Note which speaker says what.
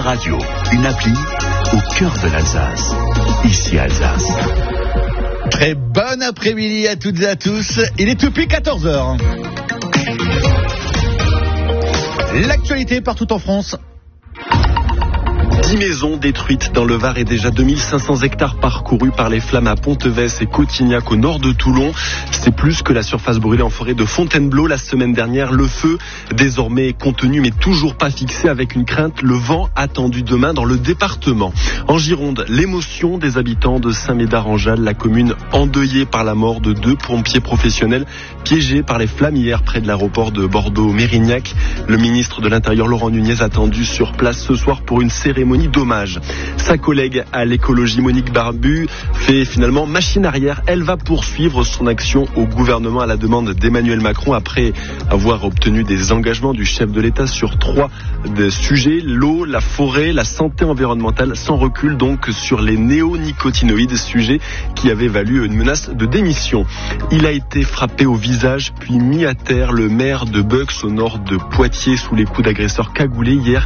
Speaker 1: radio, une appli au cœur de l'Alsace. Ici Alsace.
Speaker 2: Très bon après-midi à toutes et à tous. Il est tout pile 14h. L'actualité partout en France.
Speaker 3: 10 maisons détruites dans le Var et déjà 2500 hectares parcourus par les flammes à Pontevès et Cotignac au nord de Toulon. C'est plus que la surface brûlée en forêt de Fontainebleau la semaine dernière. Le feu, désormais contenu mais toujours pas fixé, avec une crainte, le vent attendu demain dans le département. En Gironde, l'émotion des habitants de Saint-Médard-en-Jalles, la commune endeuillée par la mort de 2 pompiers professionnels piégés par les flammes hier près de l'aéroport de Bordeaux-Mérignac. Le ministre de l'Intérieur, Laurent Nunez, attendu sur place ce soir pour une cérémonie d'hommage. Sa collègue à l'écologie, Monique Barbu, fait finalement machine arrière. Elle va poursuivre son action au gouvernement à la demande d'Emmanuel Macron après avoir obtenu des engagements du chef de l'État sur 3 sujets: l'eau, la forêt, la santé environnementale, sans recul donc sur les néonicotinoïdes, sujet qui avait valu une menace de démission. Il a été frappé au visage puis mis à terre. Le maire de Beux au nord de Poitiers sous les coups d'agresseurs cagoulés hier.